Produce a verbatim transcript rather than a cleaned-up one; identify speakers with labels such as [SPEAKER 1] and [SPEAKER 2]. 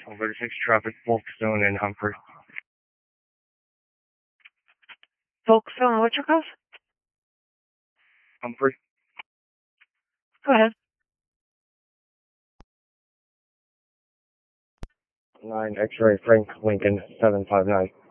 [SPEAKER 1] Over to six traffic, Folkestone and Humphrey.
[SPEAKER 2] Folkestone, what's your code?
[SPEAKER 1] Humphrey.
[SPEAKER 2] Go ahead.
[SPEAKER 1] nine X-ray Frank Lincoln seven five nine.